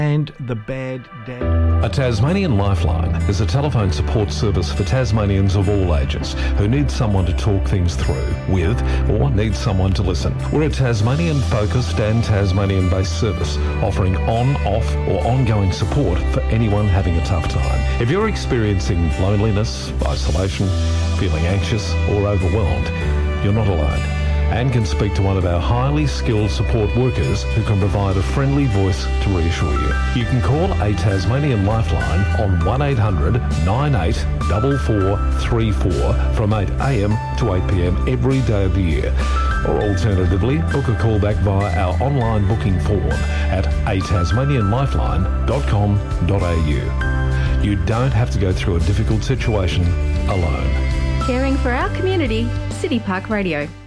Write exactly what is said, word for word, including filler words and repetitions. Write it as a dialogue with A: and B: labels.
A: and the bad dad.
B: A Tasmanian Lifeline is a telephone support service for Tasmanians of all ages who need someone to talk things through with or need someone to listen. We're a Tasmanian-focused and Tasmanian-based service offering on, off or ongoing support for anyone having a tough time. If you're experiencing loneliness, isolation, feeling anxious or overwhelmed, you're not alone, and can speak to one of our highly skilled support workers who can provide a friendly voice to reassure you. You can call a Tasmanian Lifeline on one eight hundred nine eight four four three four from eight a m to eight p m every day of the year. Or alternatively, book a call back via our online booking form at a tasmanian lifeline dot com dot a u. You don't have to go through a difficult situation alone.
C: Caring for our community, City Park Radio.